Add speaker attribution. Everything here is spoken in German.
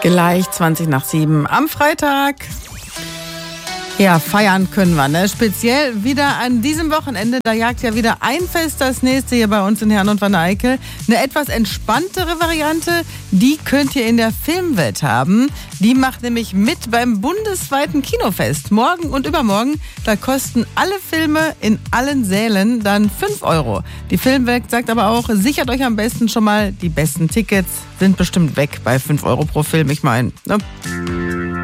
Speaker 1: Gleich 7:20 am Freitag. Ja, feiern können wir, ne? Speziell wieder an diesem Wochenende, da jagt ja wieder ein Fest das nächste hier bei uns in Herrn und Van Eickel. Eine etwas entspanntere Variante, die könnt ihr in der Filmwelt haben. Die macht nämlich mit beim bundesweiten Kinofest. Morgen und übermorgen, da kosten alle Filme in allen Sälen dann 5 Euro. Die Filmwelt sagt aber auch, sichert euch am besten schon mal, die besten Tickets sind bestimmt weg bei 5 Euro pro Film, ich meine, ne?